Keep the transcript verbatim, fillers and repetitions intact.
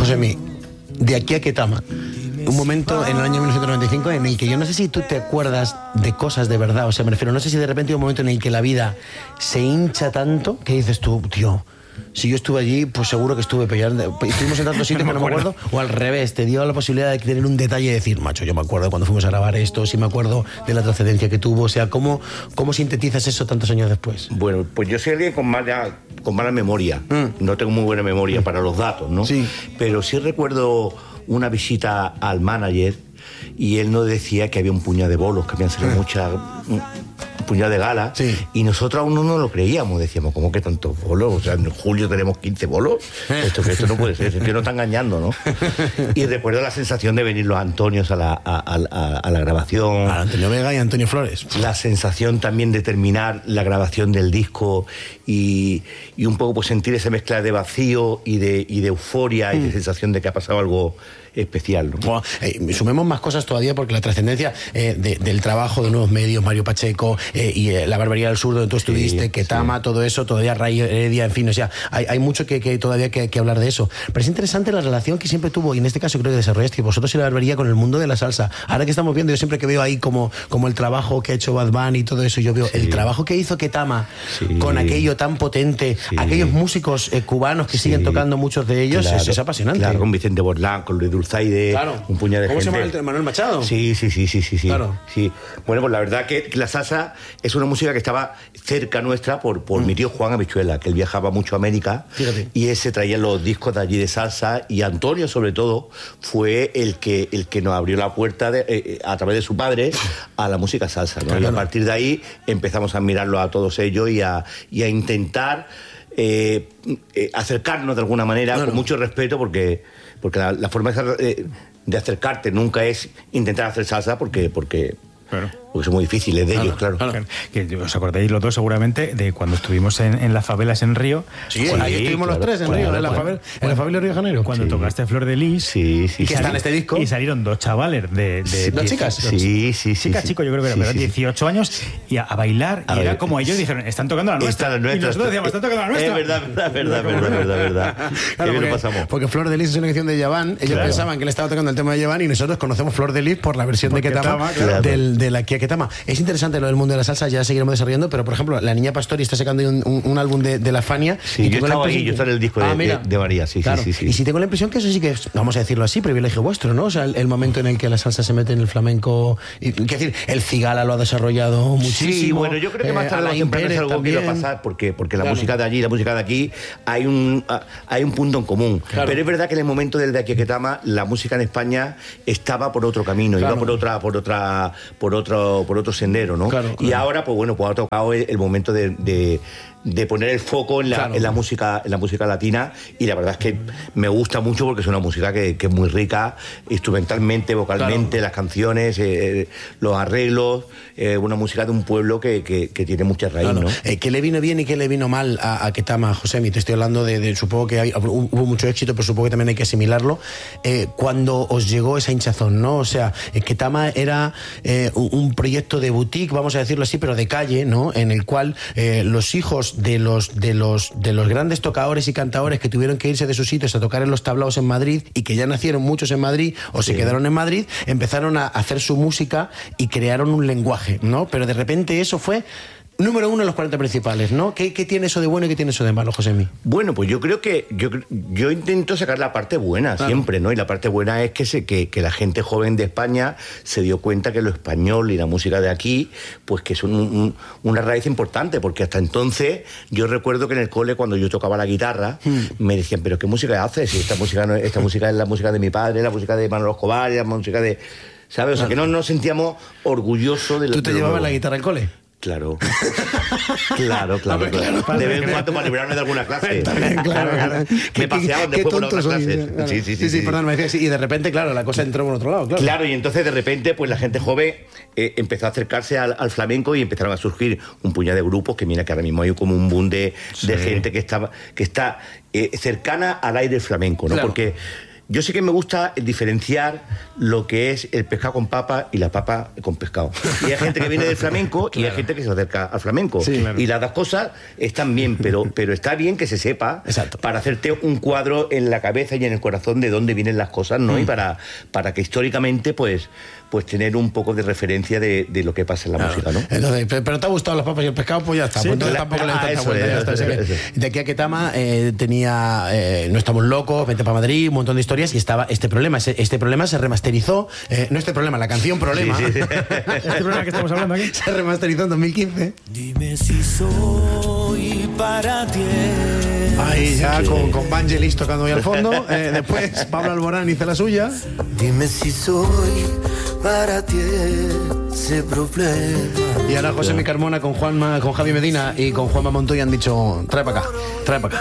Josemi, de aquí a Ketama, un momento en el año mil novecientos noventa y cinco en el que yo no sé si tú te acuerdas de cosas de verdad, o sea, me refiero, no sé si de repente hay un momento en el que la vida se hincha tanto que dices tú, tío, si yo estuve allí, pues seguro que estuve peleando. Estuvimos en tantos sitios que no me acuerdo. O al revés, te dio la posibilidad de tener un detalle y decir, macho, yo me acuerdo cuando fuimos a grabar esto, sí me acuerdo de la trascendencia que tuvo. O sea, ¿cómo, cómo sintetizas eso tantos años después? Bueno, pues yo soy alguien con mala, con mala memoria. Mm. No tengo muy buena memoria mm. para los datos, ¿no? Sí. Pero sí recuerdo una visita al manager y él nos decía que había un puñado de bolos, que habían salido mm. muchas... puñado de gala, sí. Y nosotros aún no nos lo creíamos, decíamos, ¿cómo que tantos bolos? O sea, en julio tenemos quince bolos, esto, esto no puede ser, esto nos está engañando, ¿no? Y recuerdo la sensación de venir los Antonios a la, a, a, a la grabación. A Antonio Vega y Antonio Flores. La sensación también de terminar la grabación del disco y, y un poco pues sentir esa mezcla de vacío y de, y de euforia mm. y de sensación de que ha pasado algo especial, ¿no? Bueno, eh, sumemos más cosas todavía porque la trascendencia eh, de, del trabajo de nuevos medios, Mario Pacheco eh, y eh, La Barbaridad del Sur, donde tú estuviste, sí, Ketama, sí. todo eso, todavía Ray Heredia, en fin, o sea, hay, hay mucho que, que todavía que, que hablar de eso. Pero es interesante la relación que siempre tuvo, y en este caso creo que desarrollaste vosotros y La Barbaridad con el mundo de la salsa. Ahora que estamos viendo, yo siempre que veo ahí como, como el trabajo que ha hecho Bad Bunny y todo eso, yo veo sí. el trabajo que hizo Ketama sí. con aquello tan potente, sí. aquellos músicos eh, cubanos que sí. siguen tocando muchos de ellos, claro, es, es apasionante. Claro, con Vicente Borlán, con Luis Dulzaide, claro. un puñado de ¿Cómo gente. se llama el Manuel Machado? Sí, sí, sí, sí, sí, sí. Claro. sí. Bueno, pues la verdad que la salsa es una música que estaba cerca nuestra por, por mm. mi tío Juan Habichuela, que él viajaba mucho a América. Fíjate. Y ese traía los discos de allí de salsa, y Antonio, sobre todo, fue el que, el que nos abrió la puerta de, eh, a través de su padre a la música salsa, ¿no? Claro. Y a partir de ahí empezamos a admirarlo a todos ellos y a, y a intentar eh, eh, acercarnos de alguna manera, claro. con mucho respeto, porque, porque la, la forma de, eh, de acercarte nunca es intentar hacer salsa, porque... porque Claro. Porque son muy difíciles de claro, ellos, claro. claro. Que os acordáis los dos seguramente de cuando estuvimos en, en las favelas en Río. Sí, sí ahí estuvimos claro, los tres en claro, Río, claro, en la favela, en la favela de Río de Janeiro. Cuando sí. tocaste Flor de Lis. Sí, sí. Que está en este disco. Y salieron dos chavales de... de ¿Dos chicas? Sí, sí, sí. Chicas, sí, chicos, yo creo que eran, sí, pero sí, dieciocho años y a, a bailar. A y ver, era como ellos dijeron, están tocando la nuestra. La nuestra. Y nosotros decíamos, están tocando la nuestra. Es verdad, verdad, verdad, verdad, verdad, verdad. Claro, Qué bien porque, lo pasamos. Porque Flor de Lis es una canción de Yaván. Ellos claro. pensaban que le estaba tocando el tema de Yaván y nosotros conocemos Flor de Lis por la versión porque de Ketama, claro. del, de la Kia Ketama. Es interesante lo del mundo de la salsa, ya seguiremos desarrollando, pero por ejemplo, la Niña Pastori está sacando un, un, un álbum de, de La Fania. Sí, y yo estaba ahí, yo estaba en el disco ah, de, de, de María, sí, claro. sí, sí, sí. Y sí tengo la impresión que eso sí que es, vamos a decirlo así, privilegio vuestro, ¿no? O sea, el, el momento en el que la salsa se mete en el flamenco, y, quiero decir, el Cigala lo ha desarrollado muchísimo. Sí, bueno, yo creo que más tarde eh, o temprano es algo que va a pasar, porque, porque la claro. música de allí y la música de aquí hay un, hay un punto en común. Claro. Pero es verdad que en el momento del de aquí a Ketama, la música en España estaba por otro camino, claro. iba por otra, por otra, por otro, por otro sendero, ¿no? Claro, claro. Y ahora, pues bueno, pues ha tocado el, el momento de, de, de poner el foco en la, claro. en la música, en la música latina, y la verdad es que me gusta mucho porque es una música que, que es muy rica, instrumentalmente, vocalmente, claro. las canciones, eh, los arreglos, eh, una música de un pueblo que, que, que tiene mucha raíz, claro. ¿no? Eh, ¿Qué le vino bien y qué le vino mal a, a Ketama, Josemi? Te estoy hablando de, de supongo que hay, hubo mucho éxito, pero supongo que también hay que asimilarlo. Eh, cuando os llegó esa hinchazón, ¿no? O sea, eh, Ketama era eh, un, un proyecto de boutique, vamos a decirlo así, pero de calle, ¿no? En el cual eh, los hijos de los, de los de los grandes tocadores y cantadores que tuvieron que irse de sus sitios a tocar en los tablaos en Madrid, y que ya nacieron muchos en Madrid o sí. se quedaron en Madrid, empezaron a hacer su música y crearon un lenguaje, ¿no? Pero de repente eso fue número uno en los cuarenta principales, ¿no? ¿Qué, qué tiene eso de bueno y qué tiene eso de malo, Josemi? Bueno, pues yo creo que yo, yo intento sacar la parte buena, claro. siempre, ¿no? Y la parte buena es que, se, que, que la gente joven de España se dio cuenta que lo español y la música de aquí, pues que son un, un, una raíz importante, porque hasta entonces yo recuerdo que en el cole, cuando yo tocaba la guitarra, hmm. me decían, ¿pero qué música haces? Si esta música, no, esta música es la música de mi padre, la música de Manolo Escobar, la música de... ¿Sabes? O sea, claro. que no nos sentíamos orgullosos de... ¿Tú te de llevabas lo... la guitarra al cole? Claro. Claro, claro, ver, claro. claro. De vez en cuando para librarme de alguna clase. Claro, claro. Me paseaban después por otras clases. Claro. Sí, sí, sí, sí, sí, sí. perdón, me decía así. Y de repente, claro, la cosa entró por otro lado, claro. Claro, y entonces de repente, pues la gente joven eh, empezó a acercarse al, al flamenco, y empezaron a surgir un puñado de grupos, que mira que ahora mismo hay como un boom de, sí. de gente que está, que está eh, cercana al aire flamenco, ¿no? Claro. Porque yo sí que me gusta diferenciar lo que es el pescado con papa y la papa con pescado. Y hay gente que viene del flamenco claro. y hay gente que se acerca al flamenco. Sí, claro. Y las dos cosas están bien, pero, pero está bien que se sepa Exacto. para hacerte un cuadro en la cabeza y en el corazón de dónde vienen las cosas, ¿no? Mm. Y para, para que históricamente, pues, pues tener un poco de referencia de, de lo que pasa en la claro. música, ¿no? Entonces, pero te ha gustado las papas y el pescado, pues ya está. Sí, pues entonces la, tampoco ah, le das tanta vuelta. Es, es, es. De aquí a Ketama eh, tenía eh, No estamos locos, Vente para Madrid, un montón de historias y estaba este problema. Este problema se remasterizó, eh, no este problema, la canción Problema. Sí, sí, sí. Este problema que estamos hablando aquí. Se remasterizó en dos mil quince. Dime si soy para ti. Ahí ya con, con Vangelis tocando ahí al fondo. Eh, después Pablo Alborán hizo la suya. Dime si soy para ti ese problema. Y ahora José Mi Carmona con Juanma, con Javi Medina y con Juanma Montoya han dicho: trae para acá, trae para acá.